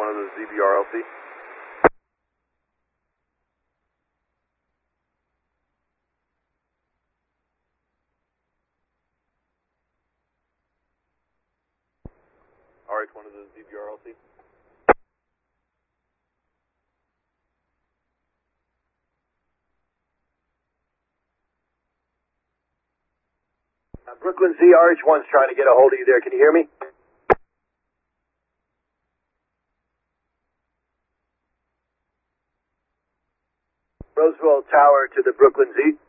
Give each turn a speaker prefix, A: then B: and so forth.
A: one of the ZBRLC. RH, one of the ZBRLC.
B: Brooklyn Z, RH1's trying to get a hold of you there. Can you hear me? Roosevelt Tower to the Brooklyn Z.